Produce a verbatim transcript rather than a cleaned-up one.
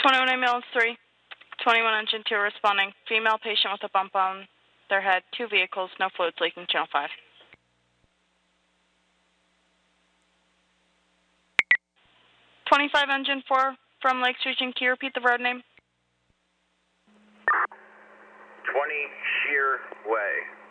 twenty-one ambulance three, twenty-one engine two responding. Female patient with a bump on their head, two vehicles, no fluids leaking, channel five. twenty-five engine four from Lakes Region, can you repeat the road name? twenty Sheer Way.